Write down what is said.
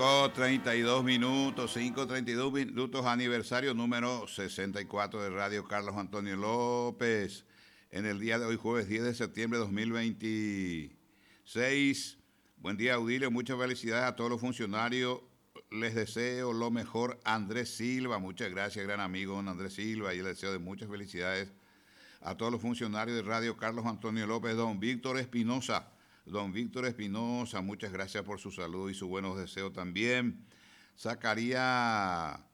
32 minutos, 5:32 minutos, aniversario número 64 de Radio Carlos Antonio López. En el día de hoy, jueves 10 de septiembre de 2026. Buen día, Audilio. Muchas felicidades a todos los funcionarios. Les deseo lo mejor. Andrés Silva, muchas gracias, gran amigo don Andrés Silva. Y les deseo de muchas felicidades a todos los funcionarios de Radio Carlos Antonio López. Don Víctor Espinosa. Don Víctor Espinosa, muchas gracias por su salud y sus buenos deseos también. Zacarías